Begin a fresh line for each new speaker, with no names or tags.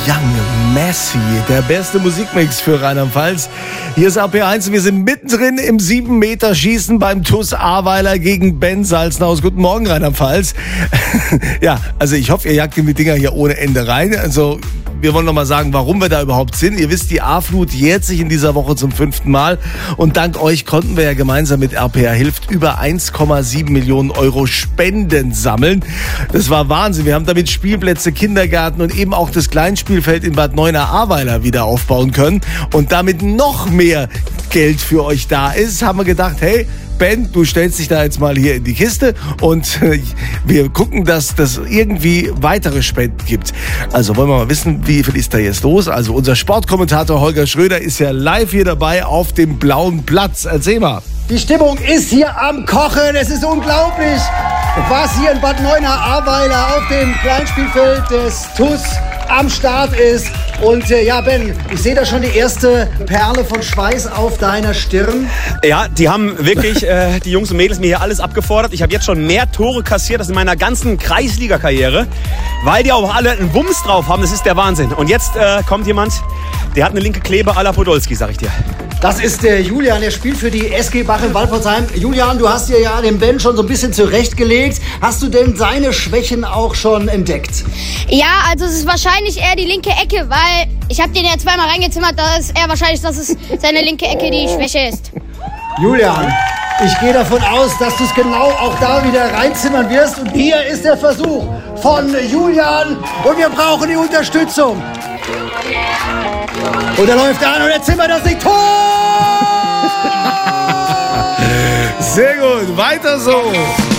Young Messi, der beste Musikmix für Rheinland-Pfalz. Hier ist RPR1 und wir sind mittendrin im 7-Meter-Schießen beim TuS Ahrweiler gegen Ben Salzenhaus. Guten Morgen, Rheinland-Pfalz. Ja, also ich hoffe, ihr jagt die Dinger hier ohne Ende rein. Also wir wollen noch mal sagen, warum wir da überhaupt sind. Ihr wisst, die A-Flut jährt sich in dieser Woche zum 5. Mal. Und dank euch konnten wir ja gemeinsam mit RPR Hilft über 1,7 Millionen Euro Spenden sammeln. Das war Wahnsinn. Wir haben damit Spielplätze, Kindergärten und eben auch das Kleinspielfeld in Bad Neuenahr-Ahrweiler wieder aufbauen können. Und damit noch mehr Geld für euch da ist, haben wir gedacht, hey, Ben, du stellst dich da jetzt mal hier in die Kiste und wir gucken, dass das irgendwie weitere Spenden gibt. Also wollen wir mal wissen, wie viel ist da jetzt los? Also unser Sportkommentator Holger Schröder ist ja live hier dabei auf dem blauen Platz. Erzähl mal.
Die Stimmung ist hier am Kochen. Es ist unglaublich, was hier in Bad Neuenahr-Ahrweiler auf dem Kleinspielfeld des TuS am Start ist. Und ja, Ben, ich sehe da schon die erste Perle von Schweiß auf deiner Stirn.
Ja, die haben wirklich, die Jungs und Mädels, mir hier alles abgefordert. Ich habe jetzt schon mehr Tore kassiert als in meiner ganzen Kreisliga-Karriere, weil die auch alle einen Wumms drauf haben. Das ist der Wahnsinn. Und jetzt kommt jemand, der hat eine linke Klebe à la Podolski, sag ich dir.
Das ist der Julian, der spielt für die SG Bach in Walpotsheim. Julian, du hast dir ja den Ben schon so ein bisschen zurechtgelegt. Hast du denn seine Schwächen auch schon entdeckt?
Ja, also es ist wahrscheinlich eher die linke Ecke, weil ich habe den ja zweimal reingezimmert. Da ist eher wahrscheinlich, dass es seine linke Ecke die Schwäche ist.
Julian, ich gehe davon aus, dass du es genau auch da wieder reinzimmern wirst. Und hier ist der Versuch von Julian und wir brauchen die Unterstützung. Und er läuft an und er zimmert das Ding. Tor!
Sehr gut, weiter so.